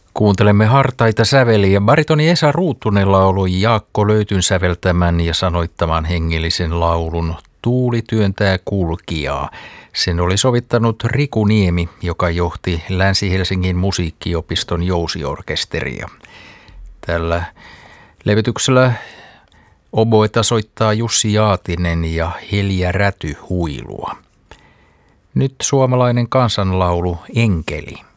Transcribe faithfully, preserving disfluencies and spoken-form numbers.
Kuuntelemme hartaita säveliä. Baritoni Esa Ruuttunen lauloi Jaakko Löytyn säveltämän ja sanoittaman hengellisen laulun Tuuli työntää kulkijaa. Sen oli sovittanut Riku Niemi, joka johti Länsi-Helsingin musiikkiopiston jousiorkesteria. Tällä levytyksellä oboeta soittaa Jussi Jaatinen ja Helja Räty huilua. Nyt suomalainen kansanlaulu Enkeli.